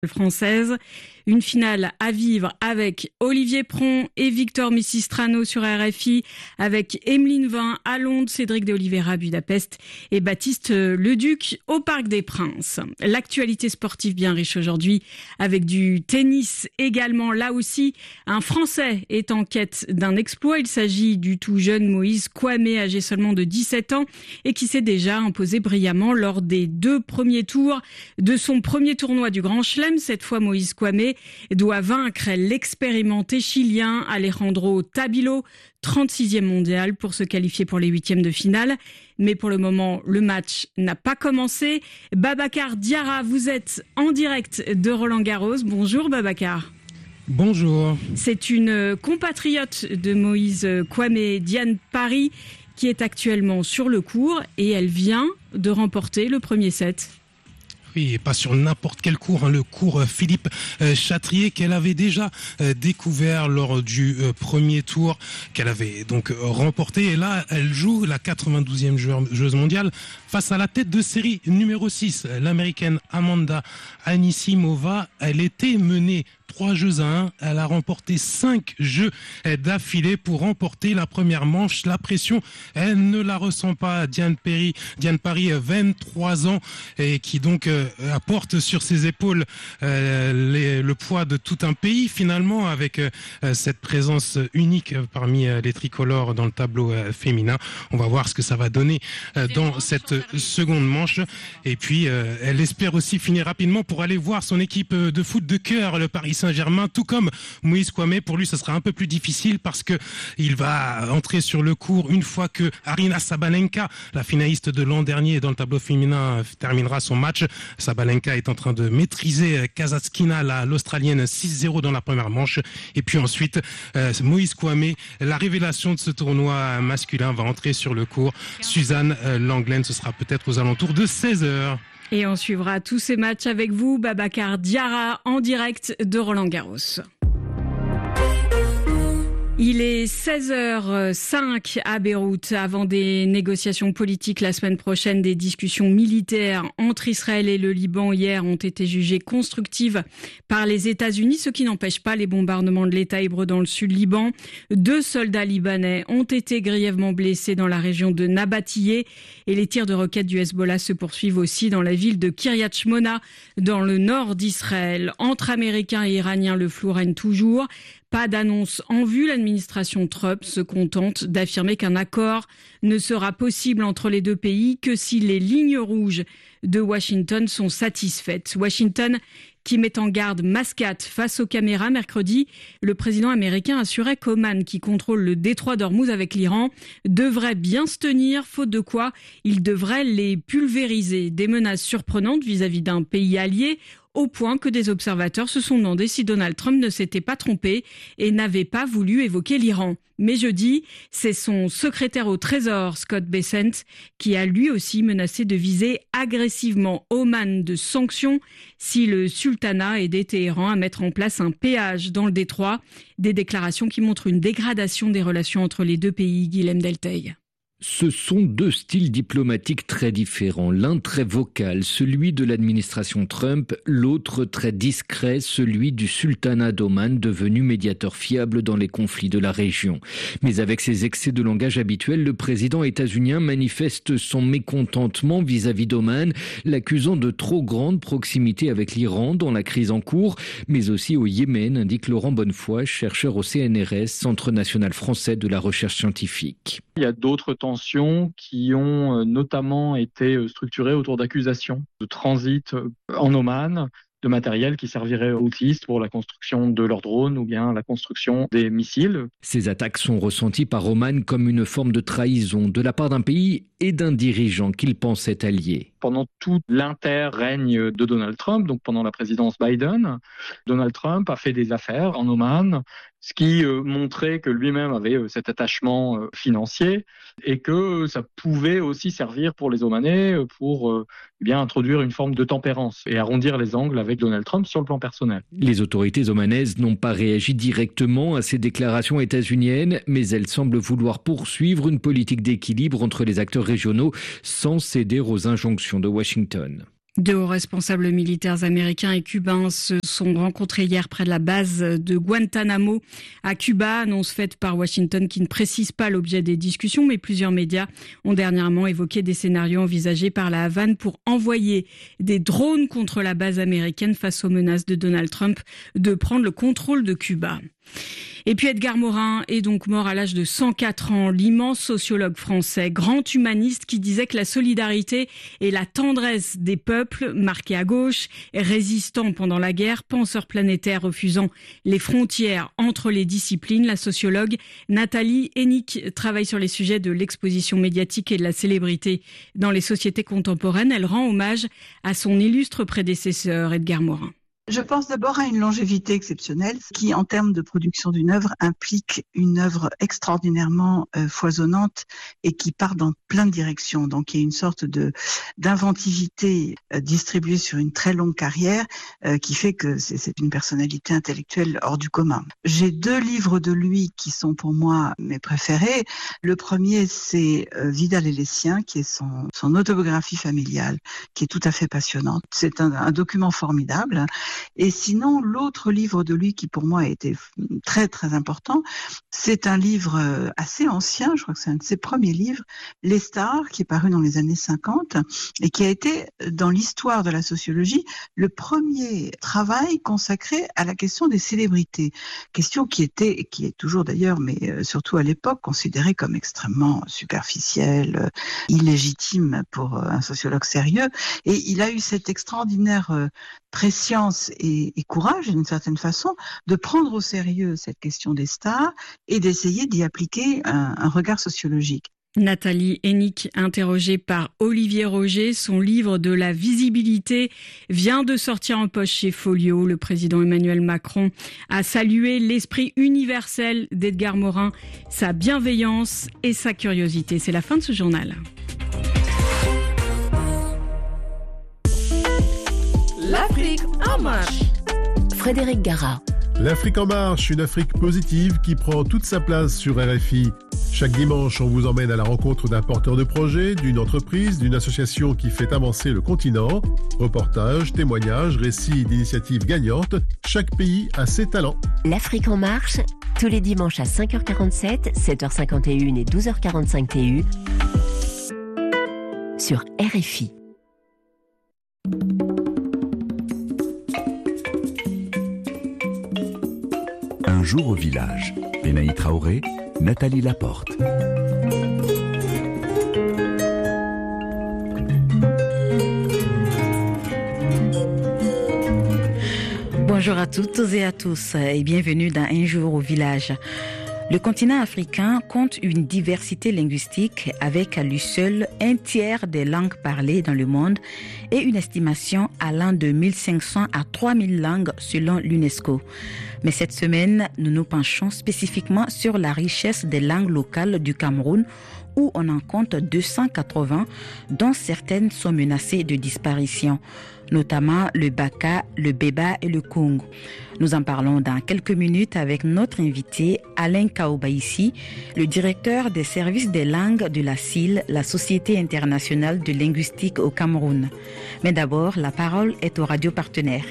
française. Une finale à vivre avec Olivier Pron et Victor Messistrano sur RFI, avec Emeline Vin à Londres, Cédric de Oliveira à Budapest et Baptiste Leduc au Parc des Princes. L'actualité sportive bien riche aujourd'hui avec du tennis également. Là aussi, un Français est en quête d'un exploit. Il s'agit du tout jeune Moïse Kouamé, âgé seulement de 17 ans et qui s'est déjà imposé brillamment lors des 2 premiers tours de son premier tournoi du Grand Chelem. Cette fois, Moïse Kouamé doit vaincre l'expérimenté chilien Alejandro Tabilo, 36e mondial, pour se qualifier pour les 8e de finale. Mais pour le moment, le match n'a pas commencé. Babacar Diarra, vous êtes en direct de Roland-Garros. Bonjour Babacar. Bonjour. C'est une compatriote de Moïse Kouamé, Diane Parry, qui est actuellement sur le court et elle vient de remporter le premier set. Oui, et pas sur n'importe quel cours, le cours Philippe Chatrier qu'elle avait déjà découvert lors du premier tour, qu'elle avait donc remporté. Et là, elle joue la 92e joueuse mondiale face à la tête de série numéro 6, l'américaine Amanda Anisimova. Elle était menée 3-1. Elle a remporté 5 jeux d'affilée pour remporter la première manche. La pression, elle ne la ressent pas. Diane Parry, 23 ans, et qui donc apporte sur ses épaules le poids de tout un pays finalement, avec cette présence unique parmi les tricolores dans le tableau féminin. On va voir ce que ça va donner dans cette seconde manche. Et puis, elle espère aussi finir rapidement pour aller voir son équipe de foot de cœur, le Paris Saint-Germain, tout comme Moïse Kouamé. Pour lui, ce sera un peu plus difficile parce que il va entrer sur le court une fois que Aryna Sabalenka, la finaliste de l'an dernier dans le tableau féminin, terminera son match. Sabalenka est en train de maîtriser Kasatkina, l'Australienne, 6-0 dans la première manche. Et puis ensuite, Moïse Kouamé, la révélation de ce tournoi masculin, va entrer sur le court. Suzanne Lenglen, ce sera peut-être aux alentours de 16h. Et on suivra tous ces matchs avec vous, Babacar Diarra, en direct de Roland-Garros. Il est 16h05 à Beyrouth. Avant des négociations politiques la semaine prochaine, des discussions militaires entre Israël et le Liban hier ont été jugées constructives par les États-Unis, ce qui n'empêche pas les bombardements de l'État hébreu dans le sud Liban. 2 soldats libanais ont été grièvement blessés dans la région de Nabatiyeh et les tirs de roquettes du Hezbollah se poursuivent aussi dans la ville de Kiryat Shmona, dans le nord d'Israël. Entre Américains et Iraniens, le flou règne toujours. Pas d'annonce en vue, l'administration Trump se contente d'affirmer qu'un accord ne sera possible entre les 2 pays que si les lignes rouges de Washington sont satisfaites. Washington qui met en garde Mascate face aux caméras. Mercredi, le président américain assurait qu'Oman, qui contrôle le détroit d'Ormuz avec l'Iran, devrait bien se tenir, faute de quoi il devrait les pulvériser. Des menaces surprenantes vis-à-vis d'un pays allié, au point que des observateurs se sont demandé si Donald Trump ne s'était pas trompé et n'avait pas voulu évoquer l'Iran. Mais jeudi, c'est son secrétaire au Trésor, Scott Bessent, qui a lui aussi menacé de viser agressivement Oman de sanctions si le sultanat aidait Téhéran à mettre en place un péage dans le détroit. Des déclarations qui montrent une dégradation des relations entre les 2 pays, Guilhem Delteil. Ce sont 2 styles diplomatiques très différents. L'un très vocal, celui de l'administration Trump, l'autre très discret, celui du sultanat d'Oman, devenu médiateur fiable dans les conflits de la région. Mais avec ses excès de langage habituels, le président états-unien manifeste son mécontentement vis-à-vis d'Oman, l'accusant de trop grande proximité avec l'Iran dans la crise en cours, mais aussi au Yémen, indique Laurent Bonnefoy, chercheur au CNRS, Centre national français de la recherche scientifique. Il y a d'autres tensions qui ont notamment été structurées autour d'accusations de transit en Oman de matériel qui servirait aux houthistes pour la construction de leurs drones ou bien la construction des missiles. Ces attaques sont ressenties par Oman comme une forme de trahison de la part d'un pays et d'un dirigeant qu'il pensait allié. Pendant tout l'inter-règne de Donald Trump, donc pendant la présidence Biden, Donald Trump a fait des affaires en Oman, ce qui montrait que lui-même avait cet attachement financier et que ça pouvait aussi servir pour les Omanais pour introduire une forme de tempérance et arrondir les angles avec Donald Trump sur le plan personnel. Les autorités omanaises n'ont pas réagi directement à ces déclarations états-uniennes, mais elles semblent vouloir poursuivre une politique d'équilibre entre les acteurs régionaux sans céder aux injonctions de Washington. Deux hauts responsables militaires américains et cubains se sont rencontrés hier près de la base de Guantanamo à Cuba. Annonce faite par Washington qui ne précise pas l'objet des discussions, mais plusieurs médias ont dernièrement évoqué des scénarios envisagés par la Havane pour envoyer des drones contre la base américaine face aux menaces de Donald Trump de prendre le contrôle de Cuba. Et puis Edgar Morin est donc mort à l'âge de 104 ans, l'immense sociologue français, grand humaniste qui disait que la solidarité et la tendresse des peuples marqués à gauche, résistant pendant la guerre, penseur planétaire refusant les frontières entre les disciplines. La sociologue Nathalie Hennig travaille sur les sujets de l'exposition médiatique et de la célébrité dans les sociétés contemporaines. Elle rend hommage à son illustre prédécesseur Edgar Morin. Je pense d'abord à une longévité exceptionnelle qui, en termes de production d'une œuvre, implique une œuvre extraordinairement foisonnante et qui part dans plein de directions. Donc, il y a une sorte d'inventivité distribuée sur une très longue carrière qui fait que c'est une personnalité intellectuelle hors du commun. J'ai 2 livres de lui qui sont pour moi mes préférés. Le premier, c'est Vidal et les siens, qui est son autobiographie familiale, qui est tout à fait passionnante. C'est un document formidable. Et sinon, l'autre livre de lui qui pour moi a été très très important, c'est un livre assez ancien, je crois que c'est un de ses premiers livres, Les Stars, qui est paru dans les années 50 et qui a été dans l'histoire de la sociologie le premier travail consacré à la question des célébrités, question qui était et qui est toujours d'ailleurs, mais surtout à l'époque, considérée comme extrêmement superficielle, illégitime pour un sociologue sérieux. Et il a eu cette extraordinaire prescience et courage, d'une certaine façon, de prendre au sérieux cette question des stars et d'essayer d'y appliquer un regard sociologique. Nathalie Hennig, interrogée par Olivier Roger, son livre de la visibilité vient de sortir en poche chez Folio. Le président Emmanuel Macron a salué l'esprit universel d'Edgar Morin, sa bienveillance et sa curiosité. C'est la fin de ce journal. L'Afrique en marche. Frédéric Gara. L'Afrique en marche, une Afrique positive qui prend toute sa place sur RFI. Chaque dimanche, on vous emmène à la rencontre d'un porteur de projet, d'une entreprise, d'une association qui fait avancer le continent. Reportages, témoignages, récits d'initiatives gagnantes. Chaque pays a ses talents. L'Afrique en marche, tous les dimanches à 5h47, 7h51 et 12h45 TU sur RFI. Un jour au village. Benaï Traoré, Nathalie Laporte. Bonjour à toutes et à tous et bienvenue dans Un jour au village. Le continent africain compte une diversité linguistique avec à lui seul un tiers des langues parlées dans le monde et une estimation allant de 1500 à 3000 langues selon l'UNESCO. Mais cette semaine, nous nous penchons spécifiquement sur la richesse des langues locales du Cameroun où on en compte 280, dont certaines sont menacées de disparition, notamment le Baka, le Beba et le Congo. Nous en parlons dans quelques minutes avec notre invité Alain Kaobaïsi, le directeur des services des langues de la SIL, la Société internationale de linguistique au Cameroun. Mais d'abord, la parole est aux radios partenaires.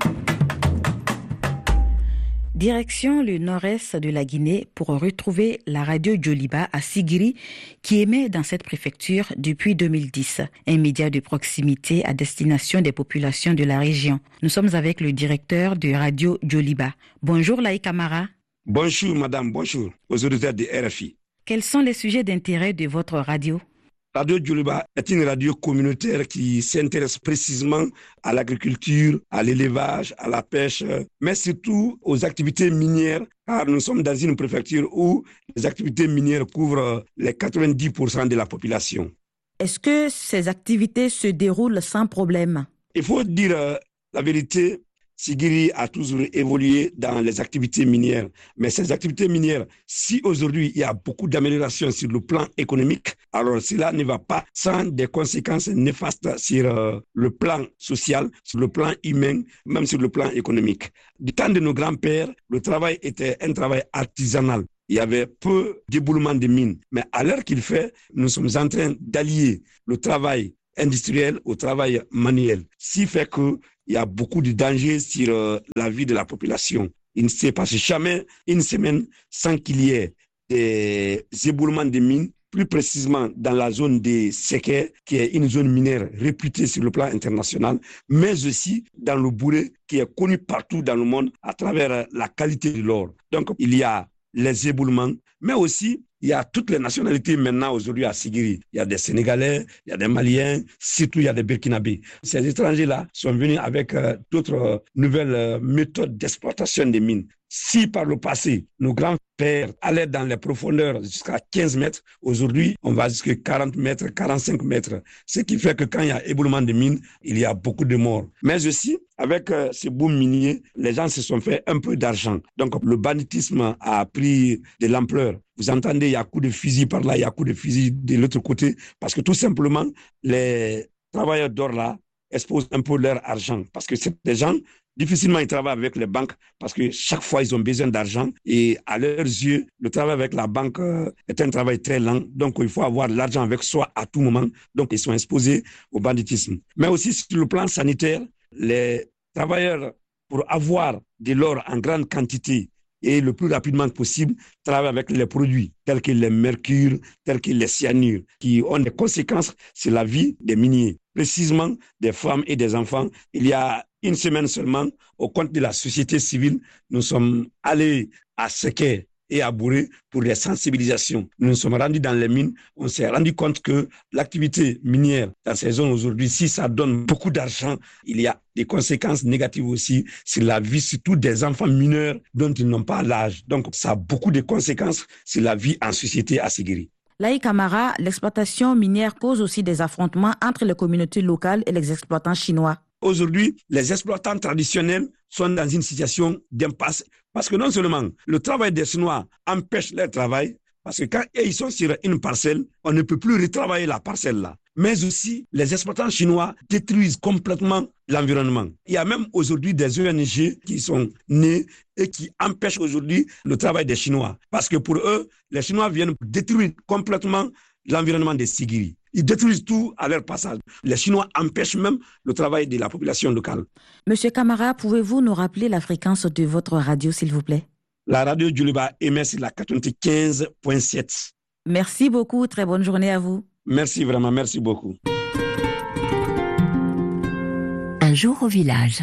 Direction le nord-est de la Guinée pour retrouver la radio Djoliba à Sigiri qui émet dans cette préfecture depuis 2010, un média de proximité à destination des populations de la région. Nous sommes avec le directeur de radio Djoliba. Bonjour Laï Camara. Bonjour madame, bonjour aux auditeurs de RFI. Quels sont les sujets d'intérêt de votre radio ? Radio Djoliba est une radio communautaire qui s'intéresse précisément à l'agriculture, à l'élevage, à la pêche, mais surtout aux activités minières, car nous sommes dans une préfecture où les activités minières couvrent les 90% de la population. Est-ce que ces activités se déroulent sans problème ? Il faut dire la vérité. Sigiri a toujours évolué dans les activités minières. Mais ces activités minières, si aujourd'hui il y a beaucoup d'améliorations sur le plan économique, alors cela ne va pas sans des conséquences néfastes sur le plan social, sur le plan humain, même sur le plan économique. Du temps de nos grands-pères, le travail était un travail artisanal. Il y avait peu d'éboulements de mines. Mais à l'heure qu'il fait, nous sommes en train d'allier le travail industriel au travail manuel. Ce qui fait qu'il y a beaucoup de dangers sur la vie de la population. Il ne s'est passé jamais une semaine sans qu'il y ait des éboulements de mines, plus précisément dans la zone des Séquais, qui est une zone minière réputée sur le plan international, mais aussi dans le Bouré, qui est connu partout dans le monde à travers la qualité de l'or. Donc, il y a les éboulements, mais aussi il y a toutes les nationalités maintenant aujourd'hui à Sigiri. Il y a des Sénégalais, il y a des Maliens, surtout il y a des Burkinabés. Ces étrangers-là sont venus avec d'autres nouvelles méthodes d'exploitation des mines. Si par le passé, nos grands-pères allaient dans les profondeurs jusqu'à 15 mètres, aujourd'hui, on va jusqu'à 40 mètres, 45 mètres. Ce qui fait que quand il y a éboulement de mines, il y a beaucoup de morts. Mais aussi, avec ces booms miniers, les gens se sont fait un peu d'argent. Donc, le banditisme a pris de l'ampleur. Vous entendez, il y a coup de fusil par là, il y a coup de fusil de l'autre côté, parce que tout simplement, les travailleurs d'or là exposent un peu leur argent. Parce que c'est des gens, difficilement ils travaillent avec les banques, parce que chaque fois, ils ont besoin d'argent. Et à leurs yeux, le travail avec la banque est un travail très lent. Donc, il faut avoir l'argent avec soi à tout moment. Donc, ils sont exposés au banditisme. Mais aussi, sur le plan sanitaire, les travailleurs, pour avoir de l'or en grande quantité, et le plus rapidement possible, travailler avec les produits tels que les mercures, tels que les cyanures, qui ont des conséquences sur la vie des miniers, précisément des femmes et des enfants. Il y a une semaine seulement, au compte de la société civile, nous sommes allés à Séquais et à Bouré pour les sensibilisations. Nous nous sommes rendus dans les mines, on s'est rendu compte que l'activité minière dans ces zones aujourd'hui, si ça donne beaucoup d'argent, il y a des conséquences négatives aussi sur la vie, surtout des enfants mineurs dont ils n'ont pas l'âge. Donc ça a beaucoup de conséquences sur la vie en société à Sigiri. Laï Camara, l'exploitation minière cause aussi des affrontements entre les communautés locales et les exploitants chinois. Aujourd'hui, les exploitants traditionnels sont dans une situation d'impasse parce que non seulement le travail des Chinois empêche leur travail, parce que quand ils sont sur une parcelle, on ne peut plus retravailler la parcelle là. Mais aussi, les exploitants chinois détruisent complètement l'environnement. Il y a même aujourd'hui des ONG qui sont nés et qui empêchent aujourd'hui le travail des Chinois. Parce que pour eux, les Chinois viennent détruire complètement l'environnement des Sigiri. Ils détruisent tout à leur passage. Les Chinois empêchent même le travail de la population locale. Monsieur Camara, pouvez-vous nous rappeler la fréquence de votre radio, s'il vous plaît? La radio Djoliba émet sur la 95.7. Merci beaucoup. Très bonne journée à vous. Merci vraiment, merci beaucoup. Un jour au village.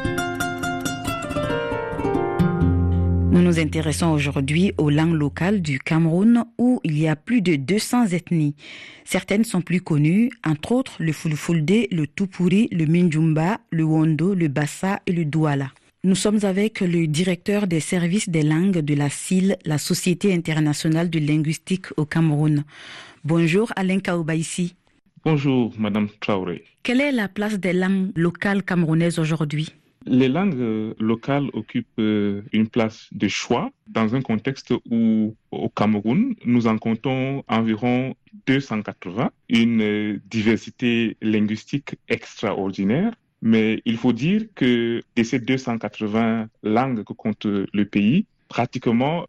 Nous nous intéressons aujourd'hui aux langues locales du Cameroun où il y a plus de 200 ethnies. Certaines sont plus connues, entre autres le Fulfulde, le Tupuri, le Minjumba, le Wondo, le Bassa et le Douala. Nous sommes avec le directeur des services des langues de la SIL, la Société internationale de linguistique au Cameroun. Bonjour Alain Kaoubaïsi. Bonjour Madame Traoré. Quelle est la place des langues locales camerounaises aujourd'hui? Les langues locales occupent une place de choix dans un contexte où, au Cameroun, nous en comptons environ 280, une diversité linguistique extraordinaire. Mais il faut dire que de ces 280 langues que compte le pays, pratiquement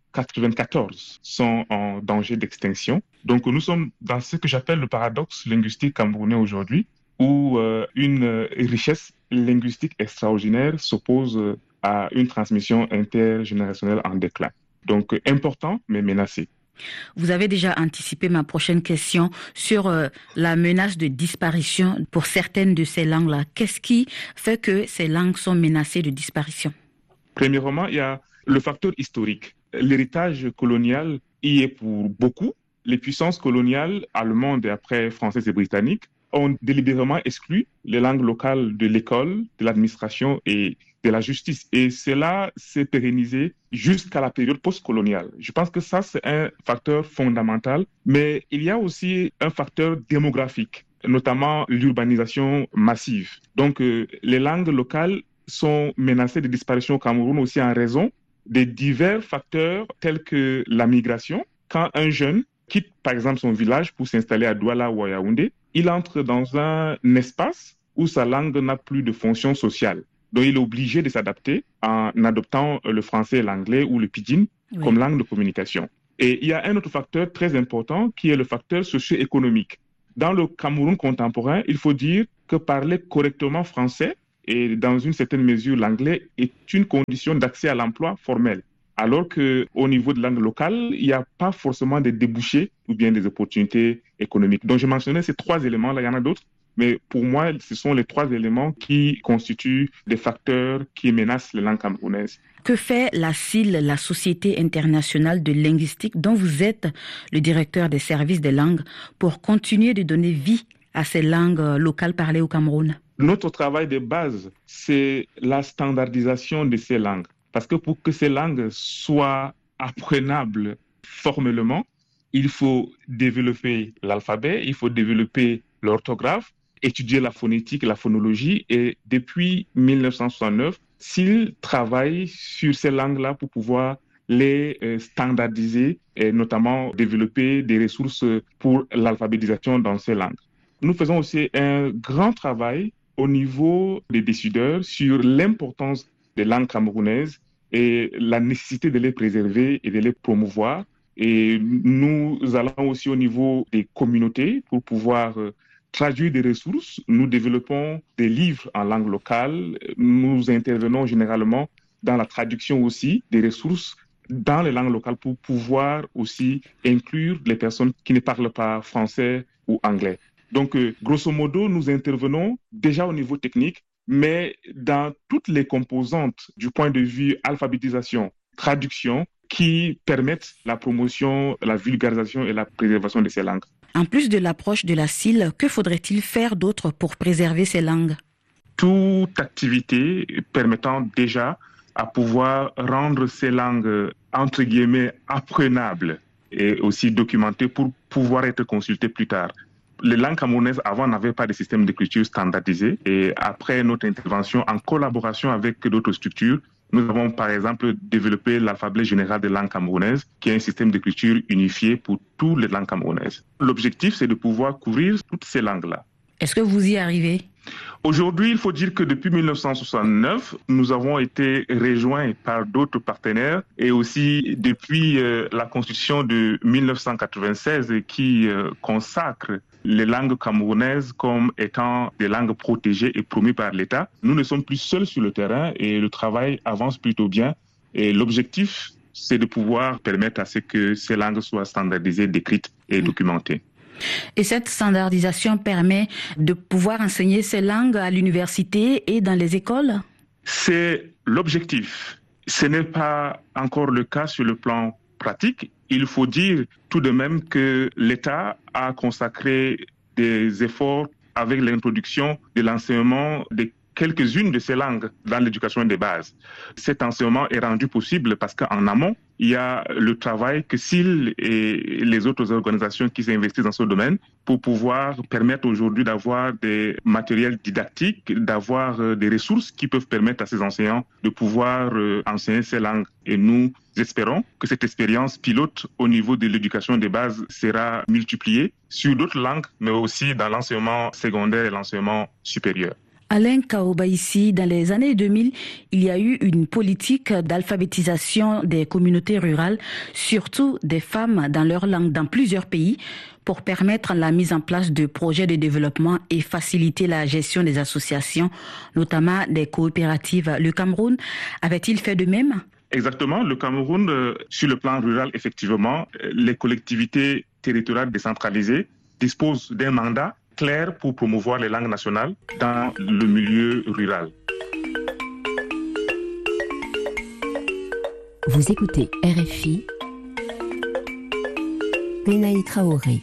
94 sont en danger d'extinction. Donc nous sommes dans ce que j'appelle le paradoxe linguistique camerounais aujourd'hui, où une richesse linguistique extraordinaire s'oppose à une transmission intergénérationnelle en déclin. Donc important, mais menacé. Vous avez déjà anticipé ma prochaine question sur la menace de disparition pour certaines de ces langues-là. Qu'est-ce qui fait que ces langues sont menacées de disparition? Premièrement, il y a le facteur historique. L'héritage colonial y est pour beaucoup. Les puissances coloniales allemandes et après françaises et britanniques ont délibérément exclu les langues locales de l'école, de l'administration et de la justice. Et cela s'est pérennisé jusqu'à la période postcoloniale. Je pense que ça, c'est un facteur fondamental. Mais il y a aussi un facteur démographique, notamment l'urbanisation massive. Donc, les langues locales sont menacées de disparition au Cameroun aussi en raison des divers facteurs tels que la migration. Quand un jeune quitte, par exemple, son village pour s'installer à Douala ou à Yaoundé, il entre dans un espace où sa langue n'a plus de fonction sociale. Donc, il est obligé de s'adapter en adoptant le français, l'anglais ou le pidgin comme langue de communication. Et il y a un autre facteur très important qui est le facteur socio-économique. Dans le Cameroun contemporain, il faut dire que parler correctement français et dans une certaine mesure l'anglais est une condition d'accès à l'emploi formel. Alors qu'au niveau de langue locale, il n'y a pas forcément des débouchés ou bien des opportunités économiques. Donc, je mentionnais ces 3 éléments-là, il y en a d'autres, mais pour moi, ce sont les 3 éléments qui constituent des facteurs qui menacent les langues camerounaises. Que fait la SIL, la Société internationale de linguistique, dont vous êtes le directeur des services des langues, pour continuer de donner vie à ces langues locales parlées au Cameroun? Notre travail de base, c'est la standardisation de ces langues. Parce que pour que ces langues soient apprenables formellement, il faut développer l'alphabet, il faut développer l'orthographe, étudier la phonétique, la phonologie. Et depuis 1969, SIL travaille sur ces langues-là pour pouvoir les standardiser et notamment développer des ressources pour l'alphabétisation dans ces langues. Nous faisons aussi un grand travail au niveau des décideurs sur l'importance des langues camerounaises et la nécessité de les préserver et de les promouvoir. Et nous allons aussi au niveau des communautés pour pouvoir traduire des ressources. Nous développons des livres en langue locale. Nous intervenons généralement dans la traduction aussi des ressources dans les langues locales pour pouvoir aussi inclure les personnes qui ne parlent pas français ou anglais. Donc, grosso modo, nous intervenons déjà au niveau technique, mais dans toutes les composantes du point de vue alphabétisation, traduction, qui permettent la promotion, la vulgarisation et la préservation de ces langues. En plus de l'approche de la SIL, que faudrait-il faire d'autre pour préserver ces langues? Toute activité permettant déjà à pouvoir rendre ces langues, entre guillemets, apprenables et aussi documentées pour pouvoir être consultées plus tard. Les langues camerounaises, avant, n'avaient pas de système d'écriture standardisé. Et après notre intervention, en collaboration avec d'autres structures, nous avons par exemple développé l'alphabet général des langues camerounaises, qui est un système d'écriture unifié pour toutes les langues camerounaises. L'objectif, c'est de pouvoir couvrir toutes ces langues-là. Est-ce que vous y arrivez? Aujourd'hui, il faut dire que depuis 1969, nous avons été rejoints par d'autres partenaires et aussi depuis la Constitution de 1996 qui consacre les langues camerounaises comme étant des langues protégées et promues par l'État. Nous ne sommes plus seuls sur le terrain et le travail avance plutôt bien. Et l'objectif, c'est de pouvoir permettre à ce que ces langues soient standardisées, décrites et documentées. Et cette standardisation permet de pouvoir enseigner ces langues à l'université et dans les écoles? C'est l'objectif. Ce n'est pas encore le cas sur le plan pratique. Il faut dire tout de même que l'État a consacré des efforts avec l'introduction de l'enseignement des quelques-unes de ces langues dans l'éducation des bases. Cet enseignement est rendu possible parce qu'en amont, il y a le travail que SIL et les autres organisations qui s'investissent dans ce domaine pour pouvoir permettre aujourd'hui d'avoir des matériels didactiques, d'avoir des ressources qui peuvent permettre à ces enseignants de pouvoir enseigner ces langues. Et nous espérons que cette expérience pilote au niveau de l'éducation des bases sera multipliée sur d'autres langues, mais aussi dans l'enseignement secondaire et l'enseignement supérieur. Alain Kaobaïsi, dans les années 2000, il y a eu une politique d'alphabétisation des communautés rurales, surtout des femmes dans leur langue dans plusieurs pays, pour permettre la mise en place de projets de développement et faciliter la gestion des associations, notamment des coopératives. Le Cameroun avait-il fait de même? Exactement. Le Cameroun, sur le plan rural, effectivement, les collectivités territoriales décentralisées disposent d'un mandat clair pour promouvoir les langues nationales dans le milieu rural. Vous écoutez RFI, Benaï Traoré.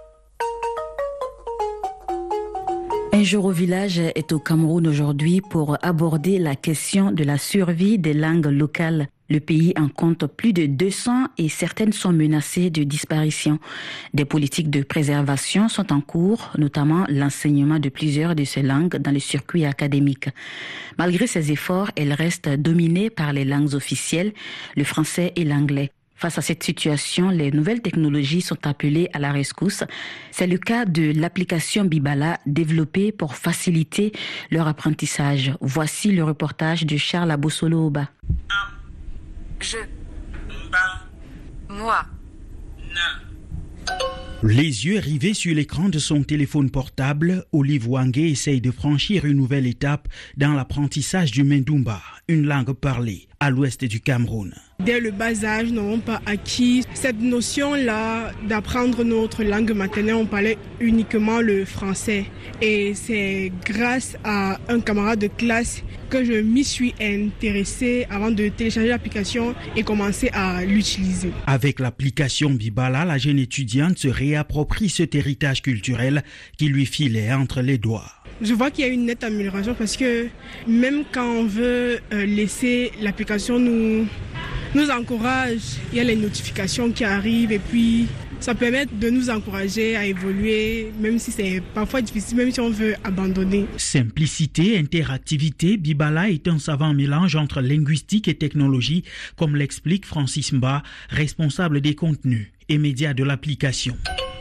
Un jour au village est au Cameroun aujourd'hui pour aborder la question de la survie des langues locales. Le pays en compte plus de 200 et certaines sont menacées de disparition. Des politiques de préservation sont en cours, notamment l'enseignement de plusieurs de ces langues dans le circuit académique. Malgré ces efforts, elles restent dominées par les langues officielles, le français et l'anglais. Face à cette situation, les nouvelles technologies sont appelées à la rescousse. C'est le cas de l'application Bibala développée pour faciliter leur apprentissage. Voici le reportage de Charles Abossolo-Oba. Je. Moi. Na. Les yeux rivés sur l'écran de son téléphone portable, Olive Wangé essaye de franchir une nouvelle étape dans l'apprentissage du Mendumba, une langue parlée à l'ouest du Cameroun. Dès le bas âge, nous n'avons pas acquis cette notion-là d'apprendre notre langue maternelle. On parlait uniquement le français. Et c'est grâce à un camarade de classe que je m'y suis intéressée avant de télécharger l'application et commencer à l'utiliser. Avec l'application Bibala, la jeune étudiante se réapproprie cet héritage culturel qui lui filait entre les doigts. Je vois qu'il y a une nette amélioration parce que même quand on veut laisser l'application nous encourage, il y a les notifications qui arrivent et puis ça permet de nous encourager à évoluer, même si c'est parfois difficile, même si on veut abandonner. Simplicité, interactivité, Bibala est un savant mélange entre linguistique et technologie, comme l'explique Francis Mba, responsable des contenus et médias de l'application.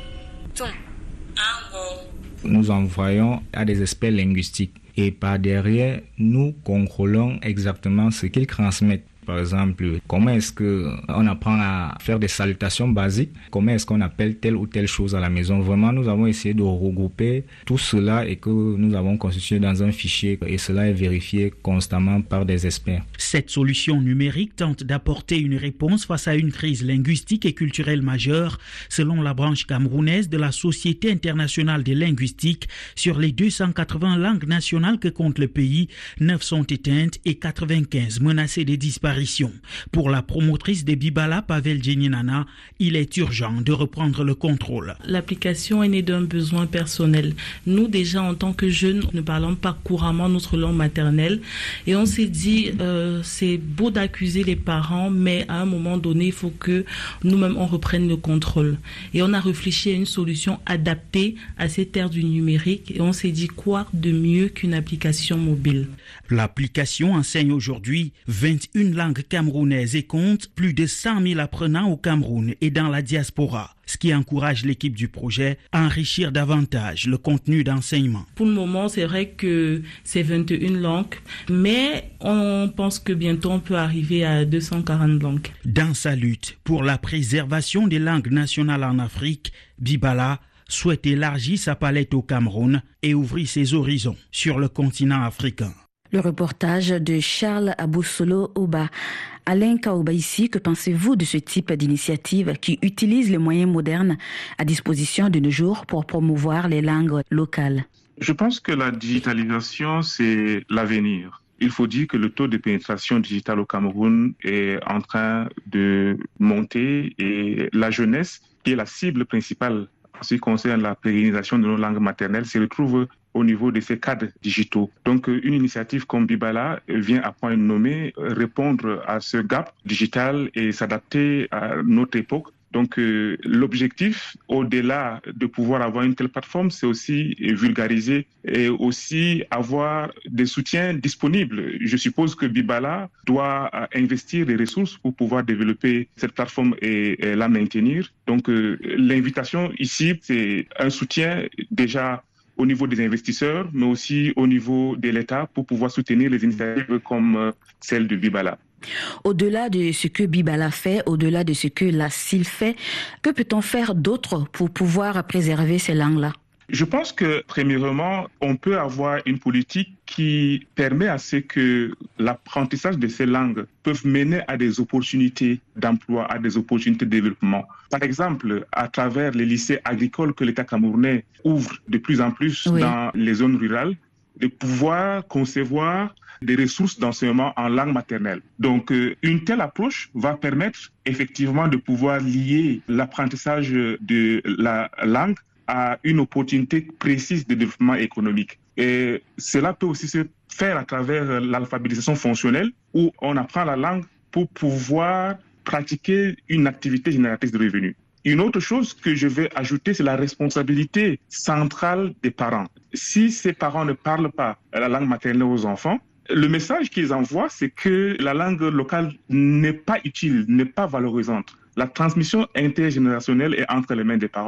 Nous envoyons à des experts linguistiques et par derrière, nous contrôlons exactement ce qu'ils transmettent. Par exemple, comment est-ce qu'on apprend à faire des salutations basiques? Comment est-ce qu'on appelle telle ou telle chose à la maison? Vraiment, nous avons essayé de regrouper tout cela et que nous avons constitué dans un fichier et cela est vérifié constamment par des experts. Cette solution numérique tente d'apporter une réponse face à une crise linguistique et culturelle majeure, selon la branche camerounaise de la Société internationale des linguistiques. Sur les 280 langues nationales que compte le pays, 9 sont éteintes et 95 menacées de disparition. Pour la promotrice de Bibala, Pavel Djeninana, il est urgent de reprendre le contrôle. L'application est née d'un besoin personnel. Nous, déjà, en tant que jeunes, ne parlons pas couramment notre langue maternelle. Et on s'est dit, c'est beau d'accuser les parents, mais à un moment donné, il faut que nous-mêmes, on reprenne le contrôle. Et on a réfléchi à une solution adaptée à cette ère du numérique. Et on s'est dit, quoi de mieux qu'une application mobile? L'application enseigne aujourd'hui 21 langues camerounaises et compte plus de 100 000 apprenants au Cameroun et dans la diaspora, ce qui encourage l'équipe du projet à enrichir davantage le contenu d'enseignement. Pour le moment, c'est vrai que c'est 21 langues, mais on pense que bientôt on peut arriver à 240 langues. Dans sa lutte pour la préservation des langues nationales en Afrique, Bibala souhaite élargir sa palette au Cameroun et ouvrir ses horizons sur le continent africain. Le reportage de Charles Aboussolo Oba. Alain Kaoubaïsi, que pensez-vous de ce type d'initiative qui utilise les moyens modernes à disposition de nos jours pour promouvoir les langues locales? Je pense que la digitalisation, c'est l'avenir. Il faut dire que le taux de pénétration digitale au Cameroun est en train de monter et la jeunesse, qui est la cible principale en ce qui concerne la pérennisation de nos langues maternelles, se retrouve au niveau de ces cadres digitaux. Donc, une initiative comme Bibala vient à point nommé répondre à ce gap digital et s'adapter à notre époque. Donc, l'objectif, au-delà de pouvoir avoir une telle plateforme, c'est aussi vulgariser et aussi avoir des soutiens disponibles. Je suppose que Bibala doit investir des ressources pour pouvoir développer cette plateforme et la maintenir. Donc, l'invitation ici, c'est un soutien déjà au niveau des investisseurs, mais aussi au niveau de l'État pour pouvoir soutenir les initiatives comme celle de Bibala. Au-delà de ce que Bibala fait, au-delà de ce que la CIL fait, que peut-on faire d'autre pour pouvoir préserver ces langues-là? Je pense que, premièrement, on peut avoir une politique qui permet à ce que l'apprentissage de ces langues peuvent mener à des opportunités d'emploi, à des opportunités de développement. Par exemple, à travers les lycées agricoles que l'État camerounais ouvre de plus en plus dans les zones rurales, de pouvoir concevoir des ressources d'enseignement en langue maternelle. Donc, une telle approche va permettre effectivement de pouvoir lier l'apprentissage de la langue à une opportunité précise de développement économique. Et cela peut aussi se faire à travers l'alphabétisation fonctionnelle où on apprend la langue pour pouvoir pratiquer une activité génératrice de revenus. Une autre chose que je vais ajouter, c'est la responsabilité centrale des parents. Si ces parents ne parlent pas la langue maternelle aux enfants, le message qu'ils envoient, c'est que la langue locale n'est pas utile, n'est pas valorisante. La transmission intergénérationnelle est entre les mains des parents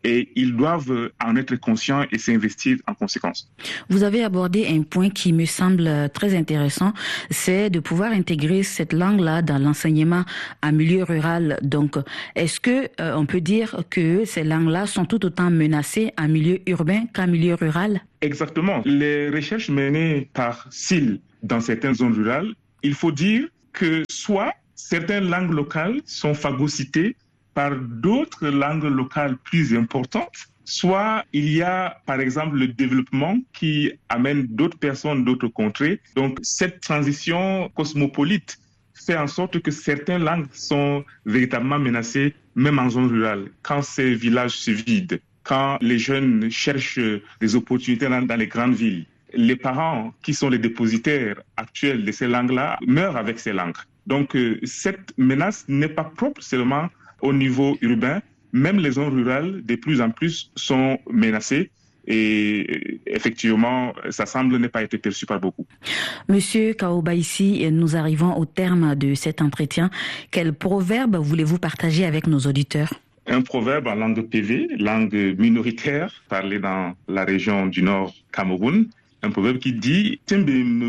et ils doivent en être conscients et s'investir en conséquence. Vous avez abordé un point qui me semble très intéressant, c'est de pouvoir intégrer cette langue-là dans l'enseignement en milieu rural. Donc, est-ce que on peut dire que ces langues-là sont tout autant menacées en milieu urbain qu'en milieu rural? Exactement. Les recherches menées par SIL dans certaines zones rurales, il faut dire que soit certaines langues locales sont phagocytées par d'autres langues locales plus importantes, soit il y a, par exemple, le développement qui amène d'autres personnes d'autres contrées. Donc, cette transition cosmopolite fait en sorte que certaines langues sont véritablement menacées, même en zone rurale, quand ces villages se vident, quand les jeunes cherchent des opportunités dans les grandes villes. Les parents, qui sont les dépositaires actuels de ces langues-là, meurent avec ces langues. Donc, cette menace n'est pas propre seulement au niveau urbain, même les zones rurales, de plus en plus, sont menacées. Et effectivement, ça semble ne pas être perçu par beaucoup. Monsieur Kaobaïsi, nous arrivons au terme de cet entretien. Quel proverbe voulez-vous partager avec nos auditeurs? Un proverbe en langue PV, langue minoritaire, parlé dans la région du Nord Cameroun. Un proverbe qui dit «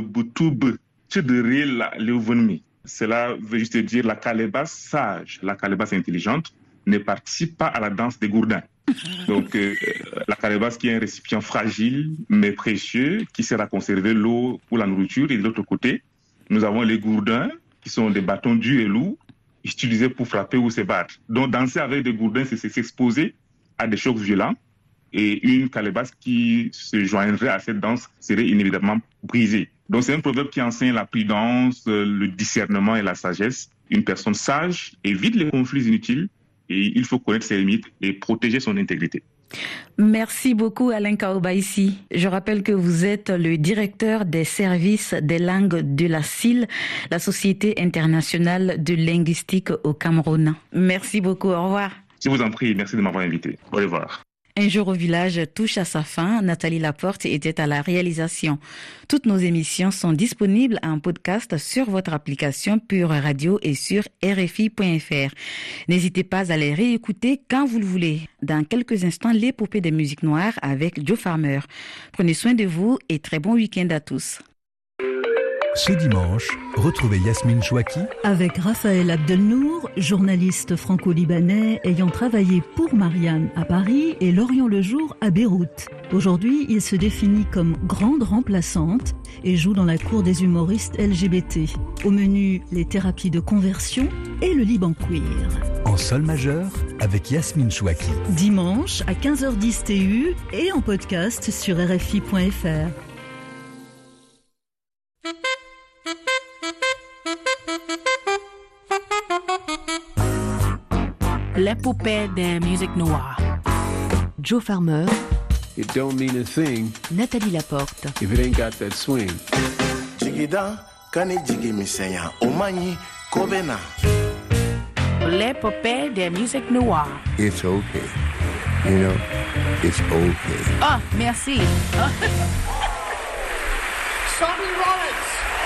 Cela veut juste dire la calebasse sage, la calebasse intelligente ne participe pas à la danse des gourdins. Donc, la calebasse qui est un récipient fragile mais précieux qui sert à conserver l'eau ou la nourriture. Et de l'autre côté, nous avons les gourdins qui sont des bâtons durs et lourds utilisés pour frapper ou se battre. Donc, danser avec des gourdins, c'est s'exposer à des chocs violents. Et une calebasse qui se joindrait à cette danse serait inévitablement brisée. Donc, c'est un proverbe qui enseigne la prudence, le discernement et la sagesse. Une personne sage évite les conflits inutiles et il faut connaître ses limites et protéger son intégrité. Merci beaucoup Alain Kaobaïsi. Je rappelle que vous êtes le directeur des services des langues de la SIL, la Société internationale de linguistique au Cameroun. Merci beaucoup, au revoir. Je vous en prie, merci de m'avoir invité. Au revoir. Un jour au village touche à sa fin. Nathalie Laporte était à la réalisation. Toutes nos émissions sont disponibles en podcast sur votre application Pure Radio et sur RFI.fr. N'hésitez pas à les réécouter quand vous le voulez. Dans quelques instants, l'épopée des musiques noires avec Joe Farmer. Prenez soin de vous et très bon week-end à tous. Ce dimanche, retrouvez Yasmine Chouaki avec Raphaël Abdelnour, journaliste franco-libanais ayant travaillé pour Marianne à Paris et Lorient Le Jour à Beyrouth. Aujourd'hui, il se définit comme grande remplaçante et joue dans la cour des humoristes LGBT. Au menu, les thérapies de conversion et le Liban queer. En sol majeur avec Yasmine Chouaki. Dimanche à 15h10 TU et en podcast sur RFI.fr. L'épopée des musiques noires. Joe Farmer. It don't mean a thing. Nathalie Laporte. If it ain't got that swing. Jigida, kani jigi misenya, omani, kobena. L'épopée des musiques noires. It's okay. You know, it's okay. Oh, merci. Sonny Rollins.